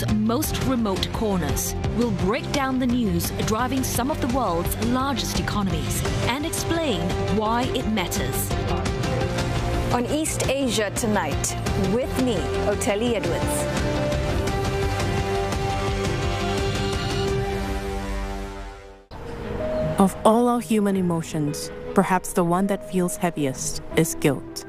world's most remote corners. We'll break down the news driving some of the world's largest economies and explain why it matters. On East Asia Tonight, with me, Oteli Edwards. Of all our human emotions, perhaps the one that feels heaviest is guilt.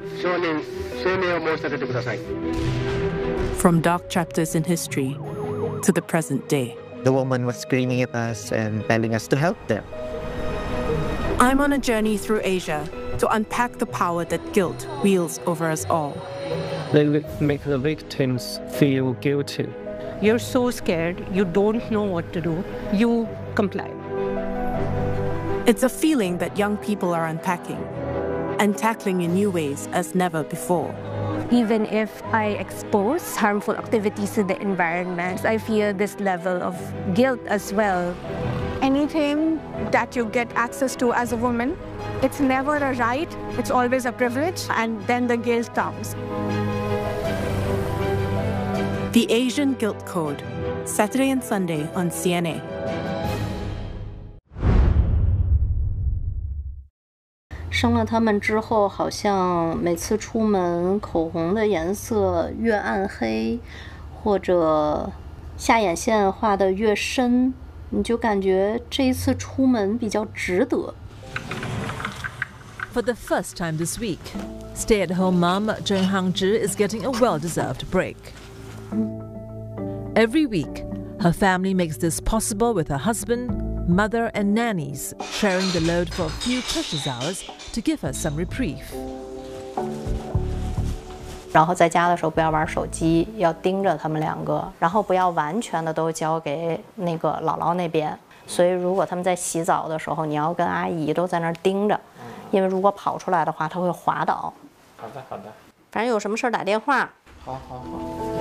From dark chapters in history to the present day. The woman was screaming at us and telling us to help them. I'm on a journey through Asia to unpack the power that guilt wields over us all. They make the victims feel guilty. You're so scared, you don't know what to do, you comply. It's a feeling that young people are unpacking and tackling in new ways as never before. Even if I expose harmful activities to the environment, I feel this level of guilt as well. Anything that you get access to as a woman, it's never a right, it's always a privilege, and then the guilt comes. The Asian Guilt Code, Saturday and Sunday on CNA. 生了他们之后，好像每次出门口红的颜色越暗黑，或者下眼线画得越深，你就感觉这一次出门比较值得。 For the first time this week, stay-at-home mom Zheng Hangzhi is getting a well-deserved break. Every week, her family makes this possible with her husband, mother and nannies sharing the load for a few precious hours to give her some reprieve. 然后在家的时候不要玩手机，要盯着他们两个，然后不要完全的都交给那个姥姥那边。所以如果他们在洗澡的时候，你要跟阿姨都在那儿盯着，因为如果跑出来的话，他会滑倒。 好的，好的。 反正有什么事儿打电话。 好好好。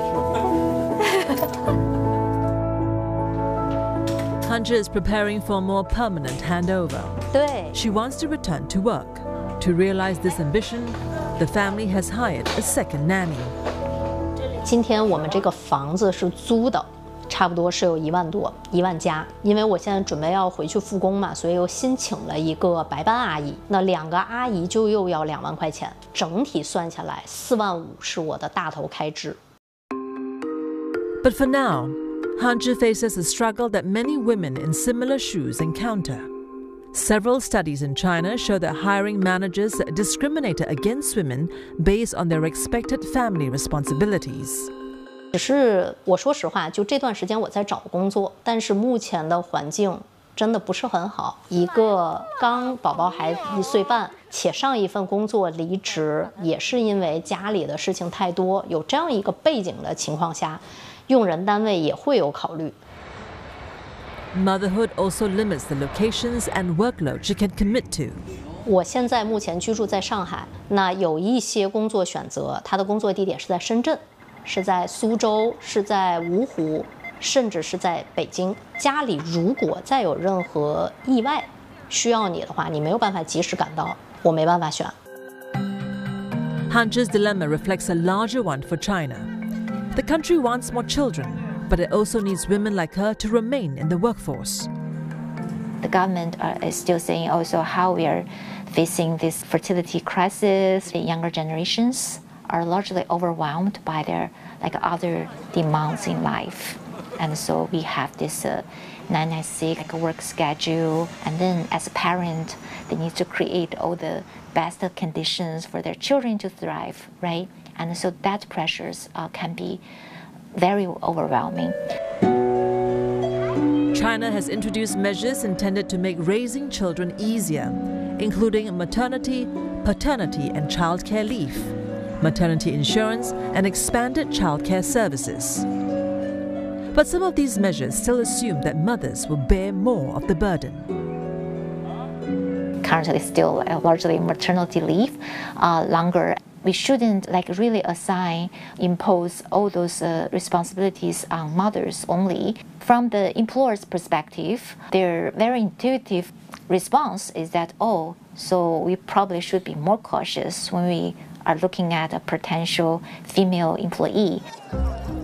Hangzhi is preparing for a more permanent handover. 对。 She wants to return to work. To realize this ambition, the family has hired a second nanny. 今天我们这个房子是租的，差不多是有1万多，1万加。因为我现在准备要回去复工嘛，所以又新请了一个白班阿姨。那2个阿姨就又要2万块钱，整体算下来4万5是我的大头开支。 But for now, Hangzhi faces a struggle that many women in similar shoes encounter. Several studies in China show that hiring managers discriminate against women based on their expected family responsibilities. 只是我说实话，就这段时间我在找工作，但是目前的环境真的不是很好。一个刚宝宝还1岁半，且上一份工作离职，也是因为家里的事情太多，有这样一个背景的情况下，用人单位也会有考虑。 Motherhood also limits the locations and workload she can commit to. 我现在目前居住在上海，那有一些工作选择，他的工作地点是在深圳，是在苏州，是在芜湖，甚至是在北京。家里如果再有任何意外需要你的话，你没有办法及时赶到，我没办法选。 Hangzhi's dilemma reflects a larger one for China. The country wants more children, but it also needs women like her to remain in the workforce. The government is still saying also how we are facing this fertility crisis. The younger generations are largely overwhelmed by their other demands in life. And so we have this 996 work schedule. And then as a parent, they need to create all the best conditions for their children to thrive, right? And so that pressures can be very overwhelming. China has introduced measures intended to make raising children easier, including maternity, paternity and childcare leave, maternity insurance and expanded childcare services. But some of these measures still assume that mothers will bear more of the burden. Currently still largely maternity leave, longer. We shouldn't really impose all those responsibilities on mothers only. From the employer's perspective, their very intuitive response is that, oh, so we probably should be more cautious when we are looking at a potential female employee.